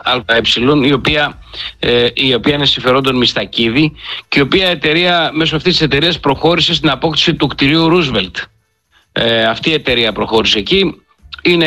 ΑΕ, η οποία είναι συμφερόντων Μιστακίδη και η οποία εταιρεία, μέσω αυτής της εταιρείας προχώρησε στην απόκτηση του κτηρίου Ρούσβελτ. Αυτή η εταιρεία προχώρησε εκεί. Είναι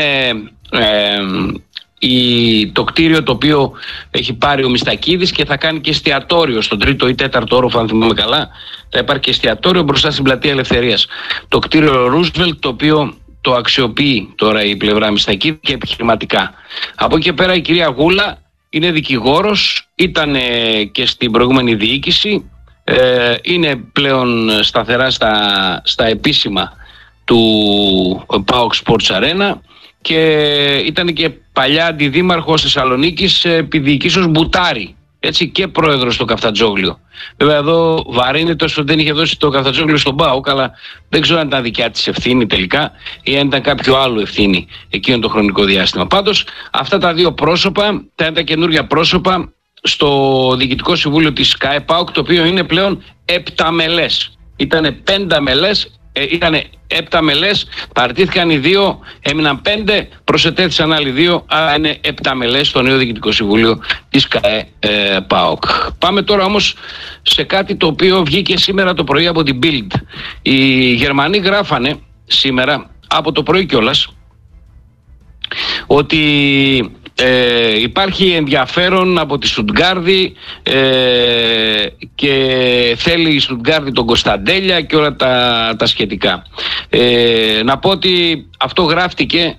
το κτίριο το οποίο έχει πάρει ο Μιστακίδης και θα κάνει και εστιατόριο στον 3ο ή 4ο όροφο, αν θυμάμαι καλά. Θα υπάρχει και εστιατόριο μπροστά στην πλατεία Ελευθερίας. Το κτίριο Ρούσβελτ, το οποίο το αξιοποιεί τώρα η πλευρά Μιστακίδη και επιχειρηματικά. Από εκεί και πέρα η κυρία Γούλα είναι δικηγόρος, ήταν και στην προηγούμενη διοίκηση, είναι πλέον σταθερά στα επίσημα του PAOK Sports Arena και ήταν και παλιά αντιδήμαρχος Θεσσαλονίκης επί διοικήσεως Μπουτάρη, έτσι, και πρόεδρος στο Καφτατζόγλιο. Βέβαια εδώ βαρύνεται όσο δεν είχε δώσει το Καφτατζόγλιο στον PAOK, αλλά δεν ξέρω αν ήταν δικιά της ευθύνη τελικά ή αν ήταν κάποιο άλλο ευθύνη εκείνο το χρονικό διάστημα. Πάντως αυτά τα δύο πρόσωπα θα είναι τα καινούργια πρόσωπα στο Διοικητικό Συμβούλιο της ΚΑΕ PAOK, το οποίο είναι πλέον 7 μελές. Ήτανε 5 μελές. Ήταν 7 μελές, παραιτήθηκαν οι 2, έμειναν 5, προσετέθησαν άλλοι 2, άρα είναι 7 μελές στο νέο Διοικητικό Συμβούλιο της ΚΑΕ PAOK. Πάμε τώρα όμως σε κάτι το οποίο βγήκε σήμερα το πρωί από την Bild. Οι Γερμανοί γράφανε σήμερα από το πρωί κιόλας ότι υπάρχει ενδιαφέρον από τη Στουτγκάρδη και θέλει η Στουτγκάρδη τον Κωνσταντέλια και όλα τα σχετικά. Να πω ότι αυτό γράφτηκε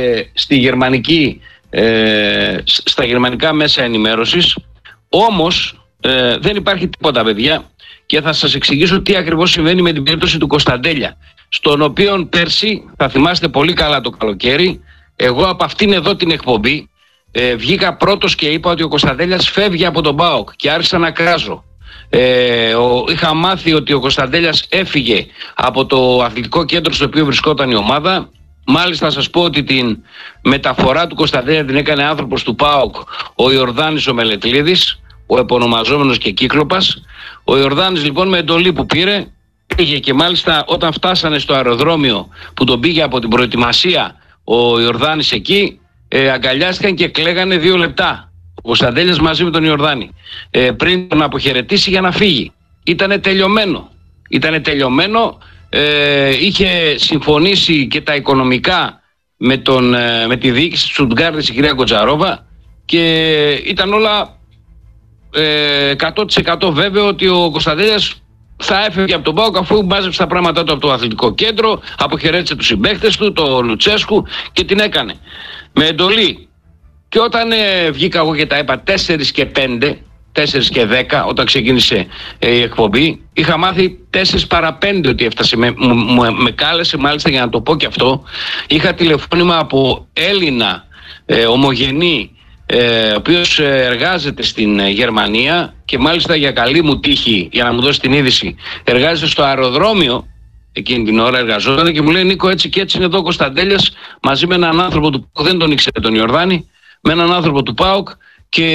στα γερμανικά μέσα ενημέρωσης, όμως δεν υπάρχει τίποτα, παιδιά, και θα σας εξηγήσω τι ακριβώς συμβαίνει με την περίπτωση του Κωνσταντέλια, στον οποίο πέρσι, θα θυμάστε πολύ καλά το καλοκαίρι, εγώ από αυτήν εδώ την εκπομπή βγήκα πρώτος και είπα ότι ο Κωνσταντέλιας φεύγει από τον ΠΑΟΚ και άρχισα να κράζω. Είχα μάθει ότι ο Κωνσταντέλιας έφυγε από το αθλητικό κέντρο στο οποίο βρισκόταν η ομάδα. Μάλιστα σας πω ότι την μεταφορά του Κωνσταντέλια την έκανε άνθρωπος του ΠΑΟΚ, ο Ιορδάνης ο Μελετλίδης, ο επωνομαζόμενος και Κύκλοπας. Ο Ιορδάνης λοιπόν με εντολή που πήρε πήγε και μάλιστα όταν φτάσανε στο αεροδρόμιο που τον πήγε από την προετοιμασία ο Ιορδάνης εκεί, αγκαλιάστηκαν και κλαίγανε 2 λεπτά. Ο Κωνσταντέλιας μαζί με τον Ιορδάνη. Πριν τον αποχαιρετήσει για να φύγει. Ήτανε τελειωμένο. Είχε συμφωνήσει και τα οικονομικά με τη διοίκηση της Στουτγκάρδης, η κυρία Κοτζαρόβα, και ήταν όλα 100% βέβαιο ότι ο Κωνσταντέλιας θα έφευγε από τον ΠΑΟΚ αφού μάζεψε τα πράγματα του από το αθλητικό κέντρο, αποχαιρέτησε τους συμπαίκτες του, τον Λουτσέσκου, και την έκανε με εντολή. Και όταν βγήκα εγώ και τα είπα 4 και 5, 4 και 10, όταν ξεκίνησε η εκπομπή, είχα μάθει 4 παρά 5 ότι έφτασε. Με κάλεσε μάλιστα, για να το πω και αυτό, είχα τηλεφώνημα από Έλληνα ομογενή, ο οποίος εργάζεται στην Γερμανία και μάλιστα για καλή μου τύχη, για να μου δώσει την είδηση, εργάζεται στο αεροδρόμιο. Εκείνη την ώρα εργαζόταν και μου λέει: Νίκο, έτσι και έτσι είναι εδώ ο Κωνσταντέλιας μαζί με έναν άνθρωπο του ΠΑΟΚ, δεν τον ήξερε τον Ιορδάνη, με έναν άνθρωπο του ΠΑΟΚ και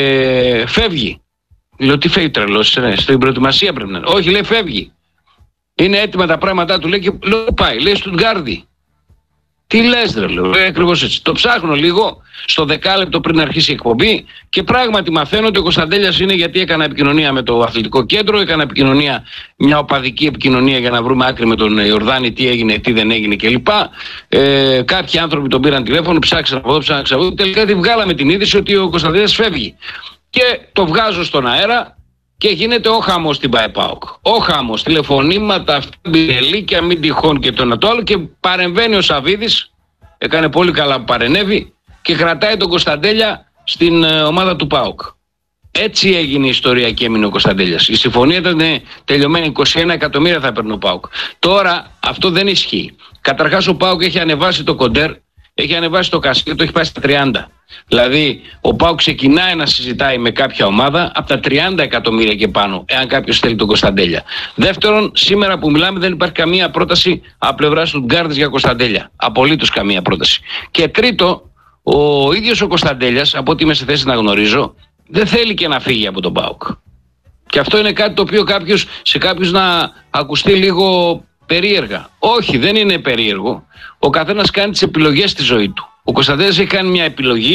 φεύγει. Λέω: Τι φεύγει, τρελός, στην προετοιμασία πρέπει να είναι. Όχι, λέει, φεύγει. Είναι έτοιμα τα πράγματά του, λέει, και λέω: Πάει, λέει, Στουτγκάρδη. Τι λες, ρε, λέω, ακριβώς έτσι. Το ψάχνω λίγο στο 10 πριν αρχίσει η εκπομπή και πράγματι μαθαίνω ότι ο Κωνσταντέλιας είναι, γιατί έκανα επικοινωνία με το αθλητικό κέντρο, έκανα επικοινωνία, μια οπαδική επικοινωνία για να βρούμε άκρη με τον Ιορδάνη, τι έγινε, τι δεν έγινε κλπ. Κάποιοι άνθρωποι τον πήραν τηλέφωνο, ψάξαν από εδώ, ψάξαν από εδώ. Τελικά τη βγάλαμε την είδηση ότι ο Κωνσταντέλιας φεύγει. Και το βγάζω στον αέρα και γίνεται ο χαμός στην ΠΑΕ ΠΑΟΚ. Ο χαμός, τηλεφωνήματα, μπιρελίκια, μην τυχόν και το ένα το άλλο, και παρεμβαίνει ο Σαβίδης, έκανε πολύ καλά που παρενέβη και κρατάει τον Κωνσταντέλια στην ομάδα του ΠΑΟΚ. Έτσι έγινε η ιστορία και έμεινε ο Κωνσταντέλιας. Η συμφωνία ήταν τελειωμένη, 21 εκατομμύρια θα παίρνει ο ΠΑΟΚ. Τώρα αυτό δεν ισχύει. Καταρχάς ο ΠΑΟΚ έχει ανεβάσει το κοντέρ, έχει ανεβάσει το κασί, το έχει πάει στα 30. Δηλαδή ο ΠΑΟΚ ξεκινάει να συζητάει με κάποια ομάδα από τα 30 εκατομμύρια και πάνω, εάν κάποιος θέλει τον Κωνσταντέλια. Δεύτερον, σήμερα που μιλάμε δεν υπάρχει καμία πρόταση από πλευράς του Στουτγκάρδης για Κωνσταντέλια. Απολύτως καμία πρόταση. Και τρίτο, ο ίδιος ο Κωνσταντέλιας, από ό,τι είμαι σε θέση να γνωρίζω, δεν θέλει και να φύγει από τον ΠΑΟΚ. Και αυτό είναι κάτι το οποίο σε κάποιους να ακουστεί λίγο περίεργα. Όχι, δεν είναι περίεργο. Ο καθένας κάνει τις επιλογές στη ζωή του. Ο Κωνσταντέλιας έχει κάνει μια επιλογή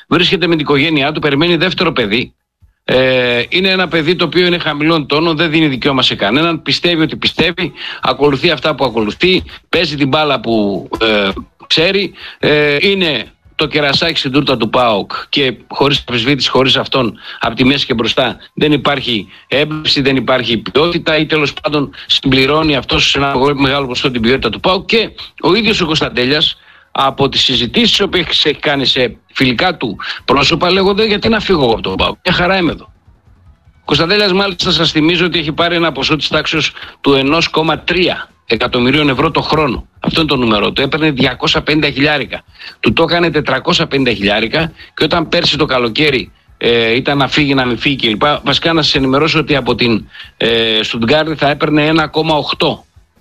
βρίσκεται με την οικογένειά του, περιμένει δεύτερο παιδί. Είναι ένα παιδί το οποίο είναι χαμηλών τόνων, δεν δίνει δικαίωμα σε κανέναν, πιστεύει ότι πιστεύει, ακολουθεί αυτά που ακολουθεί, παίζει την μπάλα που ξέρει, είναι το κερασάκι στην τούρτα του ΠΑΟΚ και χωρίς αμφισβήτηση, χωρίς αυτόν, από τη μέση και μπροστά δεν υπάρχει έμπνευση, δεν υπάρχει ποιότητα, ή τέλος πάντων συμπληρώνει αυτός σε ένα μεγάλο ποσοστό την ποιότητα του ΠΑΟΚ. Και ο ίδιος ο Κωνσταντέλιας, από τις συζητήσεις που έχει κάνει σε φιλικά του πρόσωπα, λέγονται γιατί να φύγω από τον ΠΑΟΚ. Μια χαρά είμαι εδώ. Ο Κωνσταντέλιας, μάλιστα, σας θυμίζω ότι έχει πάρει ένα ποσό της τάξης του 1,3 εκατομμυρίων ευρώ το χρόνο. Αυτό είναι το νούμερο του. Έπαιρνε 250 χιλιάρικα. Του το έκανε 450 χιλιάρικα, και όταν πέρσι το καλοκαίρι ήταν να φύγει, να μην φύγει κλπ. Βασικά να σας ενημερώσω ότι από την Στουτγκάρδη θα έπαιρνε 1,8.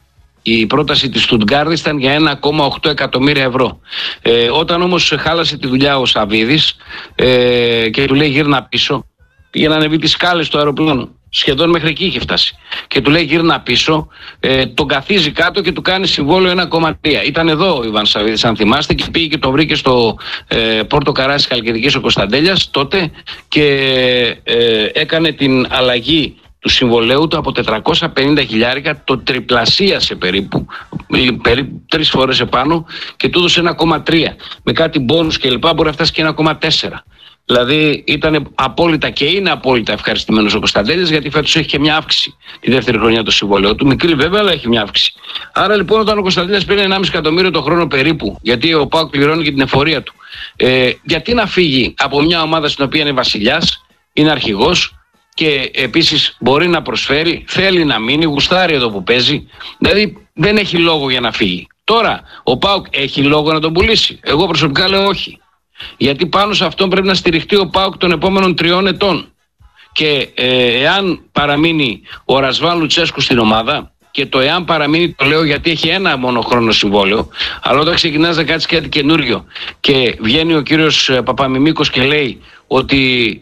Η πρόταση της Στουτγκάρδης ήταν για 1,8 εκατομμύρια ευρώ. Όταν όμως χάλασε τη δουλειά ο Σαββίδης και του λέει γύρνα πίσω, πήγε να ανεβεί τις σκάλες του αεροπλάνου. Σχεδόν μέχρι εκεί είχε φτάσει. Και του λέει γύρνα πίσω, τον καθίζει κάτω και του κάνει συμβόλαιο 1,3. Ήταν εδώ ο Ιβάν Σαββίδης, αν θυμάστε, και πήγε και το βρήκε στο Πόρτο Καράσης Χαλκιδικής ο Κωνσταντέλιας τότε και έκανε την αλλαγή του συμβολέου του από 450 χιλιάρικα, το τριπλασίασε περίπου 3 φορές επάνω και του έδωσε 1,3. Με κάτι μπόνους και λοιπά μπορεί να φτάσει και 1,4. Δηλαδή ήταν απόλυτα και είναι απόλυτα ευχαριστημένος ο Κωνσταντέλιας, γιατί φέτος έχει και μια αύξηση τη δεύτερη χρονιά το συμβόλαιο του. Μικρή βέβαια, αλλά έχει μια αύξηση. Άρα λοιπόν, όταν ο Κωνσταντέλιας παίρνει 1,5 εκατομμύριο το χρόνο περίπου, γιατί ο ΠΑΟΚ πληρώνει και την εφορία του, γιατί να φύγει από μια ομάδα στην οποία είναι βασιλιάς, είναι αρχηγός και επίσης μπορεί να προσφέρει, θέλει να μείνει, γουστάρει εδώ που παίζει. Δηλαδή δεν έχει λόγο για να φύγει. Τώρα, ο ΠΑΟΚ έχει λόγο να τον πουλήσει? Εγώ προσωπικά λέω όχι. Γιατί πάνω σε αυτόν πρέπει να στηριχτεί ο ΠΑΟΚ των επόμενων 3 ετών. Και εάν παραμείνει ο Ρασβάν Λουτσέσκου στην ομάδα, και το εάν παραμείνει το λέω γιατί έχει ένα μόνο χρόνο συμβόλαιο, αλλά όταν ξεκινάς να κάτσεις κάτι καινούριο και βγαίνει ο κύριος Παπαμιμίκος και λέει ότι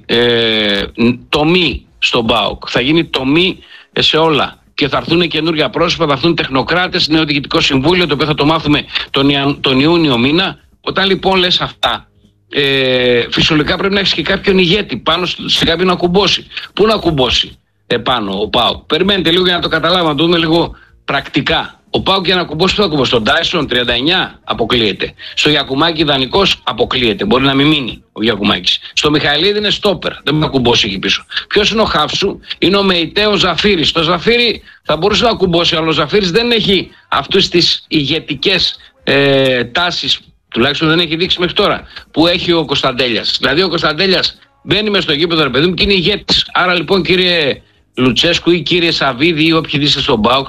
τομή στον ΠΑΟΚ, θα γίνει τομή σε όλα και θα έρθουν καινούργια πρόσωπα, θα έρθουν τεχνοκράτες, νέο διοικητικό συμβούλιο, το οποίο θα το μάθουμε τον Ιούνιο μήνα. Όταν λοιπόν λες αυτά, φυσιολογικά πρέπει να έχεις και κάποιον ηγέτη πάνω σε κάποιον να κουμπώσει. Πού να κουμπώσει επάνω ο ΠΑΟΚ? Περιμένετε λίγο για να το καταλάβουμε, να το δούμε λίγο πρακτικά. Ο ΠΑΟΚ για να κουμπώσει, θα κουμπώσει. Στον Τάισον 39 αποκλείεται. Στο Γιακουμάκη δανεικός αποκλείεται. Μπορεί να μην μείνει ο Γιακουμάκης. Στο Μιχαηλίδη είναι στόπερ. Δεν μπορεί να κουμπώσει εκεί πίσω. Ποιος είναι ο χάφσου? Είναι ο Μεϊτέο Ζαφύρης. Το Ζαφύρη θα μπορούσε να κουμπώσει, αλλά ο Ζαφύρης δεν έχει αυτές τις ηγετικές τάσεις, τουλάχιστον δεν έχει δείξει μέχρι τώρα, που έχει ο Κωνσταντέλιας. Δηλαδή ο Κωνσταντέλιας μπαίνει μες στο γήπεδο, ρε παιδί μου, και είναι ηγέτης. Άρα λοιπόν, κύριε Λουτσέσκου ή κύριε Σαββίδη ή όποιοι είστε στον ΠΑΟΚ,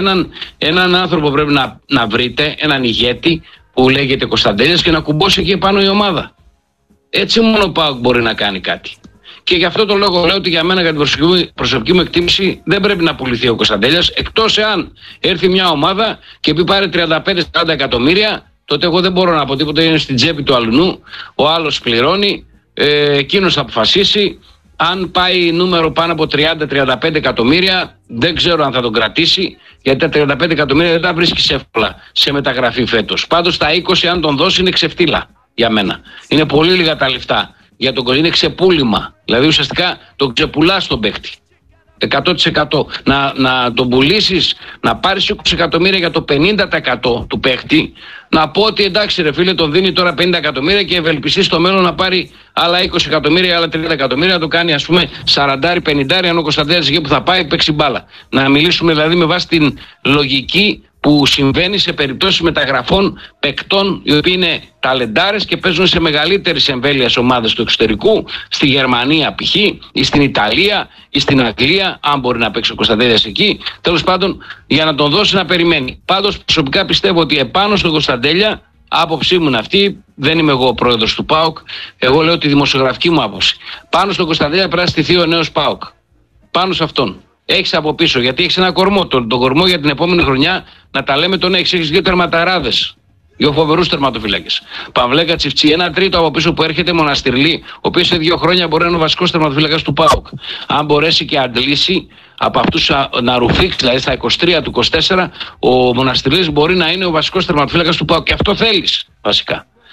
έναν άνθρωπο πρέπει να βρείτε, έναν ηγέτη που λέγεται Κωνσταντέλιας, και να κουμπώσει εκεί επάνω η ομάδα. Έτσι μόνο ο ΠΑΟΚ μπορεί να κάνει κάτι. Και γι' αυτό το λόγο λέω ότι για μένα, για την προσωπική μου εκτίμηση, δεν πρέπει να πουληθεί ο Κωνσταντέλιας, εκτός εάν έρθει μια ομάδα και πει πάρε 35-40 εκατομμύρια, τότε εγώ δεν μπορώ να πω τίποτα, είναι στην τσέπη του αλουνού, ο άλλος πληρώνει, εκείνος θα αποφασίσει. Αν πάει νούμερο πάνω από 30-35 εκατομμύρια, δεν ξέρω αν θα τον κρατήσει, γιατί τα 35 εκατομμύρια δεν τα βρίσκεις εύκολα σε μεταγραφή φέτος. Πάντως τα 20, αν τον δώσει, είναι ξεφτύλα για μένα. Είναι πολύ λίγα τα λεφτά για τον κόσμο, είναι ξεπούλημα. Δηλαδή ουσιαστικά τον ξεπουλάς τον παίχτη. 100%. Να τον πουλήσεις, να πάρεις 20 εκατομμύρια για το 50% του παίχτη, να πω ότι εντάξει ρε φίλε, τον δίνει τώρα 50 εκατομμύρια και ευελπιστεί στο μέλλον να πάρει άλλα 20 εκατομμύρια, άλλα 30 εκατομμύρια, να το κάνει ας πούμε 40-50, αν ο Κωνσταντέλιας εκεί που θα πάει παίξει μπάλα. Να μιλήσουμε δηλαδή με βάση την λογική που συμβαίνει σε περιπτώσεις μεταγραφών παικτών οι οποίοι είναι ταλεντάρες και παίζουν σε μεγαλύτερης εμβέλειας ομάδες του εξωτερικού, στη Γερμανία π.χ. ή στην Ιταλία ή στην Αγγλία, αν μπορεί να παίξει ο Κωνσταντέλιας εκεί. Τέλος πάντων, για να τον δώσει να περιμένει. Πάντως προσωπικά πιστεύω ότι επάνω στον Κωνσταντέλια, άποψή μου είναι αυτή, δεν είμαι εγώ ο πρόεδρος του ΠΑΟΚ, εγώ λέω τη δημοσιογραφική μου άποψη. Πάνω στον Κωνσταντέλια πρέπει να στηθεί ο νέος ΠΑΟΚ. Πάνω σε αυτόν. Έχεις από πίσω, γιατί έχεις ένα κορμό. Τον κορμό για την επόμενη χρονιά να τα λέμε τον έχεις. Έχεις 2 τερματαράδες. 2 φοβερούς τερματοφύλακες. Παυλέκα Τσιφτσί. Ένα τρίτο από πίσω που έρχεται, Μοναστηρλή, ο οποίος σε 2 χρόνια μπορεί να είναι ο βασικός τερματοφύλακας του ΠΑΟΚ. Αν μπορέσει και αντλήσει από αυτούς να ρουφήξει, δηλαδή στα 23 του 24, ο Μοναστηρλής μπορεί να είναι ο βασικός τερματοφύλακας του ΠΑΟΚ. Και αυτό θέλεις βασικά.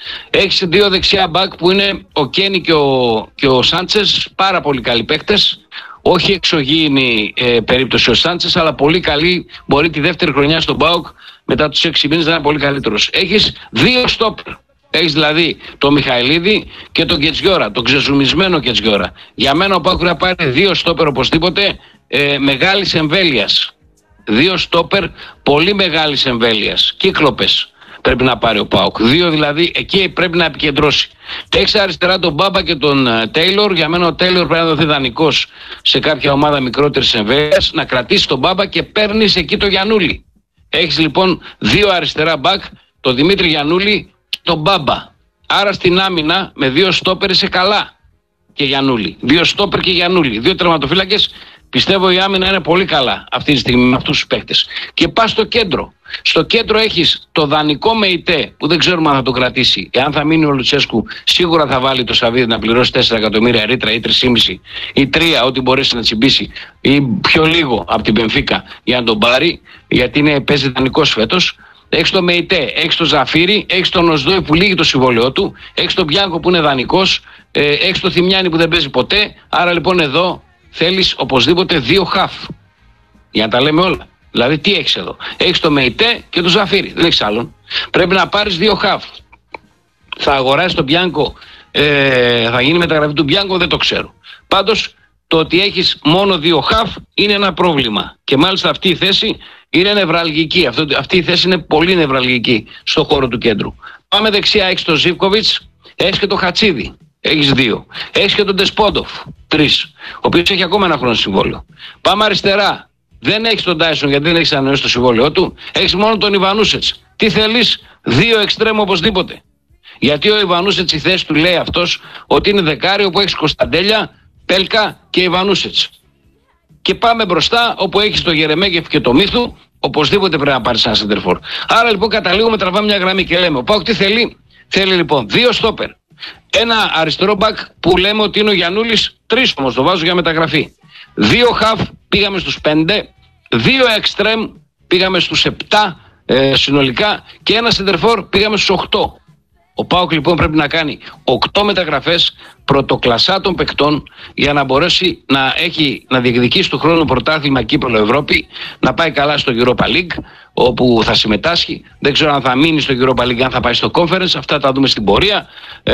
Έχεις δύο δεξιά μπακ που είναι ο Κένι και ο Σάντσες, πάρα πολύ καλοί παίκτες. Όχι εξωγήινη περίπτωση ο Σάντσες, αλλά πολύ καλή. Μπορεί τη δεύτερη χρονιά στον ΠΑΟΚ μετά τους 6 μήνες να είναι πολύ καλύτερος. Έχεις δύο στόπερ. Έχεις δηλαδή το Μιχαηλίδη και τον Κετζιόρα, τον ξεζουμισμένο Κετζιόρα. Για μένα ο ΠΑΟΚ πρέπει να πάρει δύο στόπερ οπωσδήποτε μεγάλης εμβέλειας. Δύο στόπερ πολύ μεγάλης εμβέλειας. Κύκλοπες πρέπει να πάρει ο ΠΑΟΚ. Δύο δηλαδή, εκεί πρέπει να επικεντρώσει. Έχεις αριστερά τον Μπάμπα και τον Τέιλορ. Για μένα ο Τέιλορ πρέπει να δοθεί δανεικός σε κάποια ομάδα μικρότερης εμβέλειας. Να κρατήσει τον Μπάμπα και παίρνεις εκεί το Γιαννούλη. Έχεις λοιπόν δύο αριστερά μπακ, τον Δημήτρη Γιαννούλη και τον Μπάμπα. Άρα στην άμυνα με δύο στόπερ είσαι καλά. Και Γιαννούλη. Δύο στόπερ και Γιαννούλη. Δύο τερματοφύλακες. Πιστεύω η άμυνα είναι πολύ καλά αυτή τη στιγμή με αυτούς τους παίκτες. Και πας στο κέντρο. Στο κέντρο έχεις το δανεικό Μεϊτέ που δεν ξέρουμε αν θα το κρατήσει. Εάν θα μείνει ο Λουτσέσκου, σίγουρα θα βάλει το Σαββίδι να πληρώσει 4 εκατομμύρια ρήτρα ή 3,5 ή 3, ό,τι μπορέσει να τσιμπήσει, ή πιο λίγο από την Μπενφίκα για να τον πάρει, γιατί παίζει δανεικός φέτος. Έχεις το Μεϊτέ, έχεις το Ζαφίρι, έχεις τον Οσδόη που λύγει το συμβόλαιό του, έχεις τον Μπιάνκο που είναι δανεικός, έχεις το Θημιάνι που δεν παίζει ποτέ. Άρα λοιπόν εδώ θέλεις οπωσδήποτε δύο χαφ. Για να τα λέμε όλα. Δηλαδή τι έχεις εδώ? Έχεις το Μεϊτέ και το Ζαφίρι. Δεν έχεις άλλον. Πρέπει να πάρεις δύο χαφ. Θα αγοράσεις τον Μπιάνκο, θα γίνει μεταγραφή του Μπιάνκο, δεν το ξέρω. Πάντως το ότι έχεις μόνο δύο χαφ είναι ένα πρόβλημα. Και μάλιστα αυτή η θέση είναι νευραλγική. Αυτή η θέση είναι πολύ νευραλγική στο χώρο του κέντρου. Πάμε δεξιά, έχεις τον Ζίβκοβιτς, έχεις και τον Χατσίδη. Έχεις δύο. Έχεις και τον Ντεσπόντοφ, 3. Ο οποίος έχει ακόμα ένα χρόνο συμβόλαιο. Πάμε αριστερά. Δεν έχεις τον Τάισον γιατί δεν έχεις ανανεώσει το συμβόλαιό του. Έχεις μόνο τον Ιβανούσετς. Τι θέλεις? Δύο εξτρέμ οπωσδήποτε. Γιατί ο Ιβανούσετς η θέση του λέει αυτός ότι είναι δεκάριο που έχεις Κωνσταντέλια, Πέλκα και Ιβανούσετς. Και πάμε μπροστά όπου έχεις το Γερεμέγεφ και το Μύθου. Οπωσδήποτε πρέπει να πάρεις ένα σεντερφόρ. Άρα λοιπόν καταλήγουμε, τραβάμε μια γραμμή και λέμε: ο ΠΑΟΚ τι θέλει? Θέλει λοιπόν δύο στόπερ. Ένα αριστερό μπακ που λέμε ότι είναι ο Γιαννούλης, 3 όμως το βάζω για μεταγραφή. Δύο χαφ πήγαμε στους 5, δύο εξτρέμ πήγαμε στους 7 συνολικά και ένα σεντερφόρ πήγαμε στους 8. Ο ΠΑΟΚ λοιπόν πρέπει να κάνει 8 μεταγραφές πρωτοκλασσάτων παικτών για να μπορέσει να διεκδικήσει του χρόνου πρωτάθλημα κύπελλο Ευρώπη, να πάει καλά στο Europa League όπου θα συμμετάσχει. Δεν ξέρω αν θα μείνει στο Europa League, αν θα πάει στο Conference, αυτά τα δούμε στην πορεία.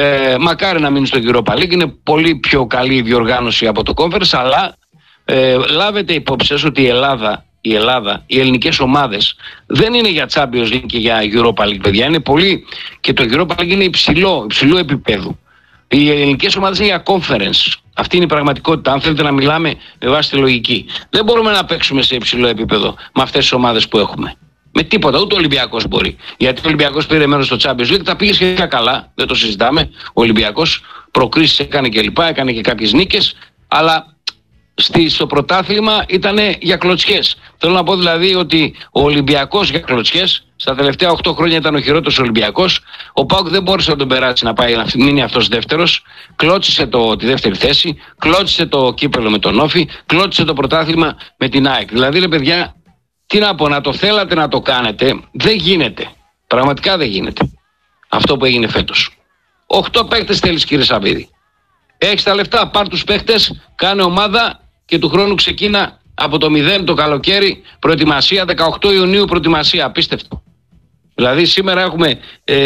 Μακάρι να μείνει στο Europa League, είναι πολύ πιο καλή η διοργάνωση από το Conference, αλλά λάβετε υπόψη σας ότι η Ελλάδα, οι ελληνικές ομάδες δεν είναι για Champions League και για Europa League, παιδιά. Είναι πολύ, και το Europa League είναι υψηλού επίπεδου. Οι ελληνικές ομάδες είναι για Conference. Αυτή είναι η πραγματικότητα. Αν θέλετε να μιλάμε με βάση τη λογική, δεν μπορούμε να παίξουμε σε υψηλό επίπεδο με αυτές τις ομάδες που έχουμε. Με τίποτα, ούτε ο Ολυμπιακός μπορεί. Γιατί ο Ολυμπιακός πήρε μέρος στο Champions League, τα πήγε σχετικά καλά, δεν το συζητάμε. Ο Ολυμπιακός προκρίσεις έκανε και λοιπά, έκανε και κάποιες νίκες, αλλά στο πρωτάθλημα ήταν για κλωτσιές. Θέλω να πω δηλαδή ότι ο Ολυμπιακός για κλωτσιές στα τελευταία 8 χρόνια ήταν ο χειρότερος Ολυμπιακός. Ο ΠΑΟΚ δεν μπόρεσε να τον περάσει να πάει να μείνει αυτός δεύτερος. Κλώτσισε τη δεύτερη θέση, κλώτσισε το κύπελλο με τον Όφη, κλώτσισε το πρωτάθλημα με την ΑΕΚ. Δηλαδή ρε παιδιά, τι να πω, να το θέλατε να το κάνετε, δεν γίνεται. Πραγματικά δεν γίνεται αυτό που έγινε φέτος. 8 παίκτες θέλεις κύριε Σαββίδη. Έχεις τα λεφτά, πάρ' τους παίκτες, κάνε ομάδα και του χρόνου ξεκίνα από το 0 το καλοκαίρι προετοιμασία, 18 Ιουνίου προετοιμασία, απίστευτο. Δηλαδή σήμερα έχουμε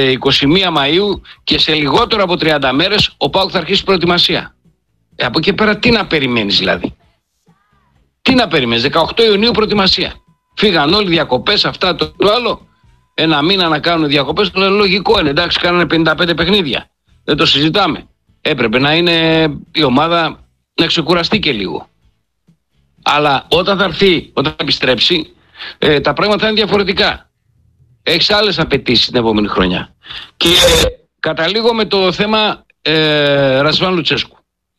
21 Μαΐου και σε λιγότερο από 30 μέρες ο ΠΑΟΚ θα αρχίσει προετοιμασία. Από εκεί πέρα τι να περιμένεις δηλαδή? Τι να περιμένεις? 18 Ιουνίου προετοιμασία. Φύγαν όλοι διακοπές, αυτά το άλλο. Ένα μήνα να κάνουν διακοπές, το λογικό είναι. Εντάξει, κάνανε 55 παιχνίδια. Δεν το συζητάμε. Έπρεπε να είναι η ομάδα να ξεκουραστεί και λίγο. Αλλά όταν θα έρθει, όταν θα επιστρέψει, τα πράγματα θα είναι διαφορετικά. Έχεις άλλες απαιτήσεις την επόμενη χρονιά. Και καταλήγω με το θέμα Ρασβάν Λουτσέσκου.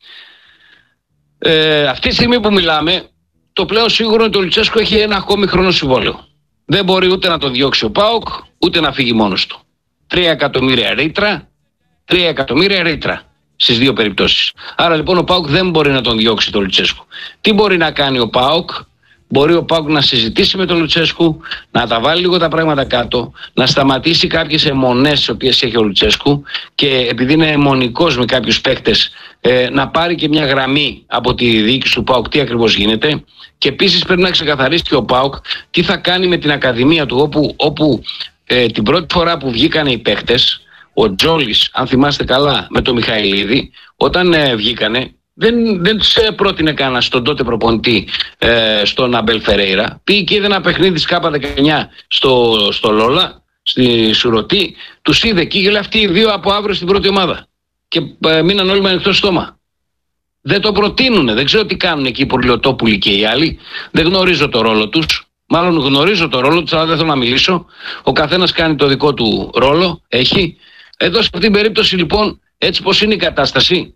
Αυτή τη στιγμή που μιλάμε, το πλέον σίγουρο είναι ότι ο Λουτσέσκου έχει ένα ακόμη χρόνο συμβόλαιο. Δεν μπορεί ούτε να τον διώξει ο ΠΑΟΚ, ούτε να φύγει μόνος του. 3 εκατομμύρια ρήτρα στις δύο περιπτώσεις. Άρα λοιπόν ο ΠΑΟΚ δεν μπορεί να τον διώξει τον Λουτσέσκου. Τι μπορεί να κάνει ο ΠΑΟΚ? μπορεί ο ΠΑΟΚ να συζητήσει με τον Λουτσέσκου, να τα βάλει λίγο τα πράγματα κάτω, να σταματήσει κάποιες αιμονές τις οποίες έχει ο Λουτσέσκου και επειδή είναι αιμονικός με κάποιους παίκτες, να πάρει και μια γραμμή από τη διοίκηση του ΠΑΟΚ τι ακριβώς γίνεται. Και επίσης πρέπει να ξεκαθαρίσει και ο ΠΑΟΚ τι θα κάνει με την Ακαδημία του, όπου την πρώτη φορά που βγήκαν οι παίκτες, ο Τζόλης, αν θυμάστε καλά, με τον Μιχαηλίδη, όταν βγήκανε, δεν τους πρότεινε κανένα στον τότε προπονητή, στον Αμπέλ Φερέιρα. Πήγε και είδε ένα παιχνίδι της K19 στο Λόλα, στη Σουρωτή, τους είδε και λέει αυτοί οι δύο από αύριο στην πρώτη ομάδα. Και μείναν όλοι με ανοιχτό στόμα. Δεν το προτείνουνε, δεν ξέρω τι κάνουν εκεί οι Πορλιοτόπουλοι και οι άλλοι. Δεν γνωρίζω το ρόλο τους. Μάλλον γνωρίζω το ρόλο τους, αλλά δεν θέλω να μιλήσω. Ο καθένας κάνει το δικό του ρόλο, έχει. Εδώ σε αυτήν την περίπτωση λοιπόν, έτσι πως είναι η κατάσταση,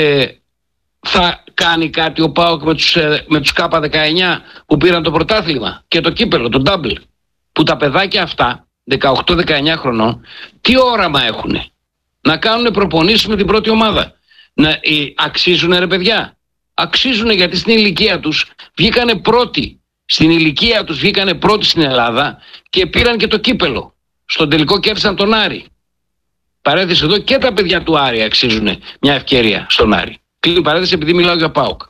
θα κάνει κάτι ο ΠΑΟΚ με τους K19 που πήραν το πρωτάθλημα και το κύπελο, το double. Που τα παιδάκια αυτά, 18-19 χρονών, τι όραμα έχουνε? Να κάνουν προπονήσεις με την πρώτη ομάδα. Αξίζουνε ρε παιδιά? Αξίζουνε, γιατί στην ηλικία τους βγήκανε πρώτοι. Στην ηλικία τους βγήκανε πρώτοι στην Ελλάδα και πήραν και το κύπελο. Στον τελικό κέρδισαν τον Άρη. Παρένθεση εδώ, και τα παιδιά του Άρη αξίζουν μια ευκαιρία στον Άρη. Κλείνει παρένθεση επειδή μιλάω για ΠΑΟΚ.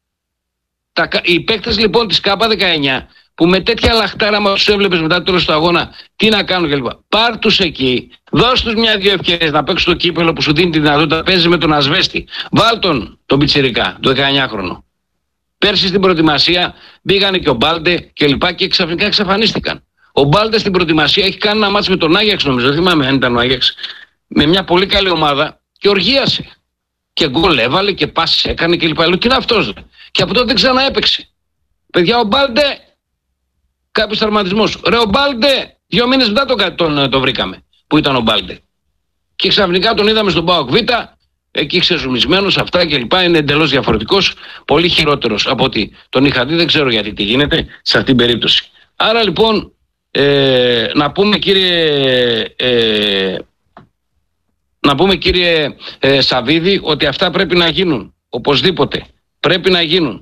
Οι παίκτες λοιπόν της K19 που με τέτοια λαχτάρα μας τους έβλεπες μετά το τέλος του αγώνα, τι να κάνουν κλπ. Πάρ' τους εκεί, δώσ' τους μια-δυο ευκαιρίες να παίξουν το κύπελο που σου δίνει τη δυνατότητα, παίζει με τον Ασβέστη. Βάλ' τον πιτσιρικά, το 19χρονο. Πέρσι στην προετοιμασία πήγανε και ο Μπάλντε και ξαφνικά εξαφανίστηκαν. Ο Μπάλντε στην προετοιμασία έχει κάνει ένα μάτς με τον Άγιαξ, νομίζω, δεν θυμάμαι αν ήταν ο Άγιαξ, με μια πολύ καλή ομάδα και οργίασε. Και γκολ έβαλε και πάσες έκανε κλπ. Λέω τι είναι αυτός? Και από τότε δεν ξαναέπαιξε. Παιδιά, ο Μπάλντε, κάποιος τραυματισμός. Ρε ο Μπάλντε, 2 μήνες μετά τον βρήκαμε που ήταν ο Μπάλντε. Και ξαφνικά τον είδαμε στον ΠΑΟΚ Β, εκεί ξεζουμισμένος, αυτά κλπ. Είναι εντελώς διαφορετικός, πολύ χειρότερος από ότι τον είχα δει, δεν ξέρω γιατί τι γίνεται σε αυτήν την περίπτωση. Άρα λοιπόν, να πούμε κύριε Σαββίδη ότι αυτά πρέπει να γίνουν, οπωσδήποτε. Πρέπει να γίνουν.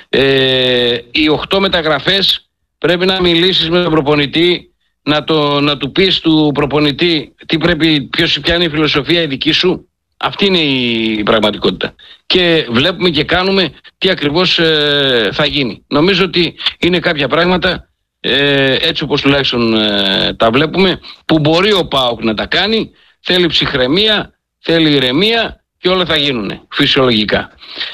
Οι 8 μεταγραφές πρέπει να μιλήσεις με τον προπονητή, να του πεις του προπονητή ποια είναι η φιλοσοφία η δική σου. Αυτή είναι η πραγματικότητα. Και βλέπουμε και κάνουμε τι ακριβώς θα γίνει. Νομίζω ότι είναι κάποια πράγματα, έτσι όπως τουλάχιστον τα βλέπουμε, που μπορεί ο ΠΑΟΚ να τα κάνει. Θέλει ψυχραιμία, θέλει ηρεμία και όλα θα γίνουν φυσιολογικά.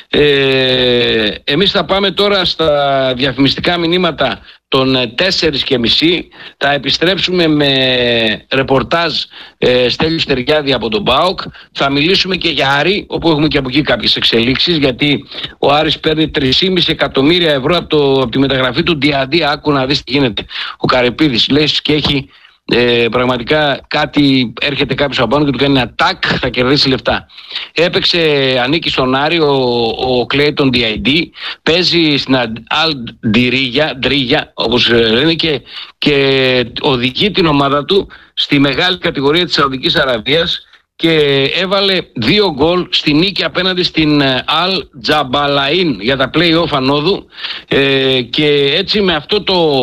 Εμείς θα πάμε τώρα στα διαφημιστικά μηνύματα των 4.30. Θα επιστρέψουμε με ρεπορτάζ Στέλιου Στεριάδη από τον ΠΑΟΚ. Θα μιλήσουμε και για Άρη, όπου έχουμε και από εκεί κάποιες εξελίξεις, γιατί ο Άρης παίρνει 3,5 εκατομμύρια ευρώ από τη μεταγραφή του D&D. Άκου να δεις τι γίνεται. Ο Καρεπίδης λέει και έχει πραγματικά κάτι, έρχεται κάποιος από πάνω και του κάνει ένα τάκ, θα κερδίσει λεφτά. Ανήκει στον Άρη ο Κλέιτον D.I.D. παίζει στην Αλ Ντρίγια όπως λένε και οδηγεί την ομάδα του στη μεγάλη κατηγορία της Σαουδικής Αραβίας και έβαλε 2 γκολ στη νίκη απέναντι στην Αλ Τζαμπαλαΐν για τα play-off ανόδου, και έτσι με αυτό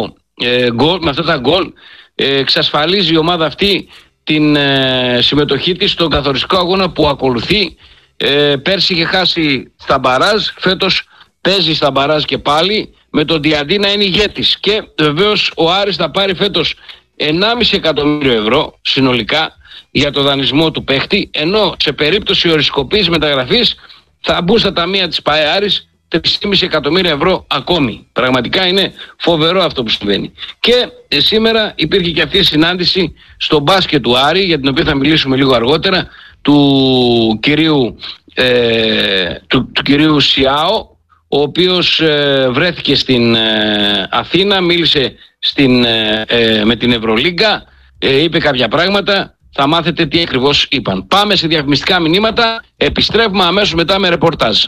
με αυτά τα γκολ εξασφαλίζει η ομάδα αυτή την συμμετοχή της στον καθοριστικό αγώνα που ακολουθεί. Πέρσι είχε χάσει στα μπαράζ, φέτος παίζει στα μπαράζ και πάλι, με τον D&D να είναι ηγέτης. Και βεβαίως ο Άρης θα πάρει φέτος 1,5 εκατομμύριο ευρώ συνολικά για το δανεισμό του παίχτη, ενώ σε περίπτωση οριστικοποίησης μεταγραφής θα μπουν στα ταμεία της ΠΑΕ Άρης 3,5 εκατομμύρια ευρώ ακόμη. Πραγματικά είναι φοβερό αυτό που συμβαίνει. Και σήμερα υπήρχε και αυτή η συνάντηση στο μπάσκετ του Άρη, για την οποία θα μιλήσουμε λίγο αργότερα, του κυρίου Σιάο, ο οποίος βρέθηκε στην Αθήνα, μίλησε με την Ευρωλίγκα, είπε κάποια πράγματα, θα μάθετε τι ακριβώς είπαν. Πάμε σε διαφημιστικά μηνύματα, επιστρέφουμε αμέσως μετά με ρεπορτάζ.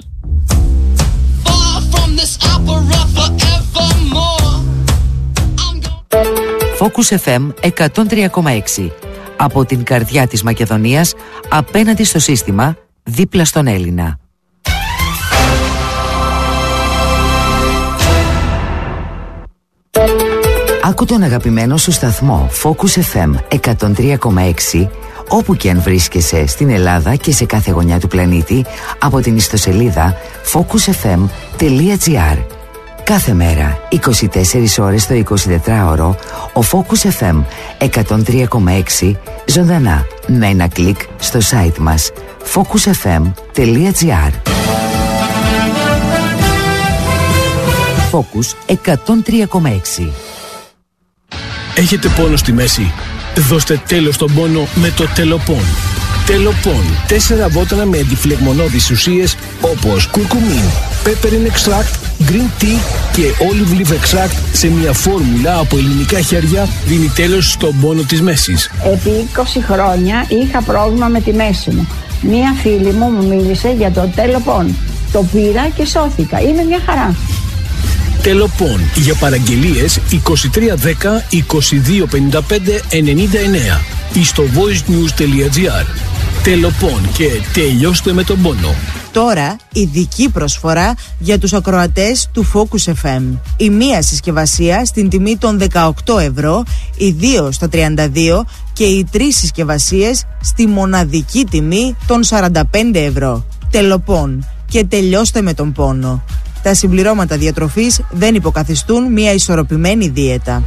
Focus FM 103,6. Από την καρδιά της Μακεδονίας, απέναντι στο σύστημα, δίπλα στον Έλληνα. Άκου τον αγαπημένο σου σταθμό Focus FM 103,6 όπου και αν βρίσκεσαι στην Ελλάδα και σε κάθε γωνιά του πλανήτη από την ιστοσελίδα focusfm.gr. Κάθε μέρα, 24 ώρες το 24ωρο, ο Focus FM 103,6 ζωντανά με ένα κλικ στο site μας focusfm.gr. Focus 103,6. Έχετε πόνο στη μέση? Δώστε τέλος στον πόνο με το Τελοπών. Τελοπών. 4 βότανα με αντιφλεγμονώδεις ουσίες όπως κουρκουμίν, peppermint extract, green tea και olive leaf extract σε μια φόρμουλα από ελληνικά χέρια δίνει τέλος στον πόνο της μέσης. Επί 20 χρόνια είχα πρόβλημα με τη μέση μου. Μία φίλη μου μίλησε για το Τελοπών. Το πήρα και σώθηκα. Είναι μια χαρά. Τελοπών. Για παραγγελίες 2310 2255 99 ή στο voicenews.gr. Τελοπών και τελειώστε με τον πόνο. Τώρα ειδική προσφορά για τους ακροατές του Focus FM. Η μία συσκευασία στην τιμή των 18 ευρώ, οι 2 στα 32 και οι 3 συσκευασίες στη μοναδική τιμή των 45 ευρώ. Τελοπών και τελειώστε με τον πόνο. Τα συμπληρώματα διατροφής δεν υποκαθιστούν μια ισορροπημένη δίαιτα.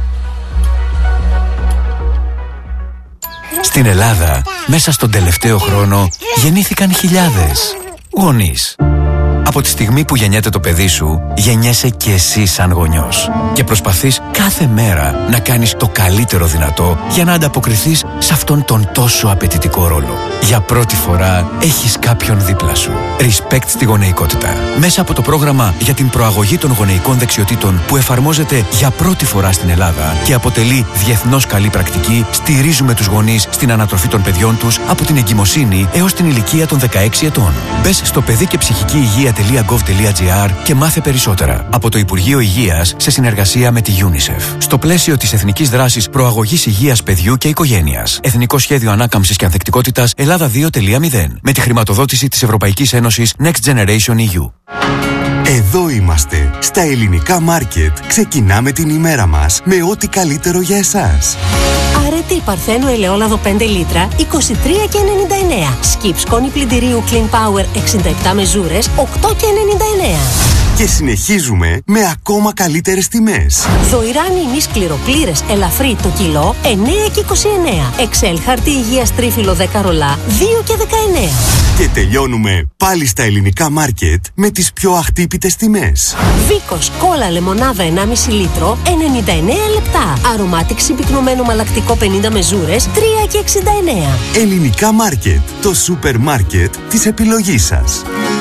Στην Ελλάδα, μέσα στον τελευταίο χρόνο, γεννήθηκαν χιλιάδες γονείς. Από τη στιγμή που γεννιέται το παιδί σου, γεννιέσαι και εσύ σαν γονιός. Και προσπαθείς κάθε μέρα να κάνεις το καλύτερο δυνατό για να ανταποκριθείς σε αυτόν τον τόσο απαιτητικό ρόλο. Για πρώτη φορά έχεις κάποιον δίπλα σου. Respect στη γονεϊκότητα. Μέσα από το πρόγραμμα για την προαγωγή των γονεϊκών δεξιοτήτων που εφαρμόζεται για πρώτη φορά στην Ελλάδα και αποτελεί διεθνώς καλή πρακτική, στηρίζουμε τους γονείς στην ανατροφή των παιδιών τους από την εγκυμοσύνη έως την ηλικία των 16 ετών. Μπες στο παιδί και ψυχική υγεία.gov.gr και μάθε περισσότερα. Από το Υπουργείο Υγείας σε συνεργασία με τη UNICEF. Στο πλαίσιο της Εθνικής Δράσης Προαγωγής Υγείας Παιδιού και Οικογένειας. Εθνικό Σχέδιο Ανάκαμψης και Ανθεκτικότητας Ελλάδα 2.0. Με τη χρηματοδότηση της Ευρωπαϊκής Ένωσης Next Generation EU. Εδώ είμαστε. Στα ελληνικά μάρκετ ξεκινάμε την ημέρα μας με ό,τι καλύτερο για εσάς. Αρετή Παρθένου ελαιόλαδο 5 λίτρα 23,99. Σκιπ σκόνη πλυντηρίου Clean Power 67 μεζούρες 8,99. Και συνεχίζουμε με ακόμα καλύτερες τιμές. Δοϊράνι ημί σκληροπλήρες ελαφρύ το κιλό 9,29. Εξέλ χαρτί υγείας τρίφυλλο 10 ρολά 2,19. Και τελειώνουμε πάλι στα ελληνικά μάρκετ με τις πιο αχτύπητες τιμές. Βίκος κόλλα λεμονάδα 1,5 λίτρο 99 λεπτά. Αρωμάτικ συμπυκνωμένο μαλακτικό 50 μεζούρες 3,69. Ελληνικά μάρκετ. Το σούπερ μάρκετ της επιλογής σας.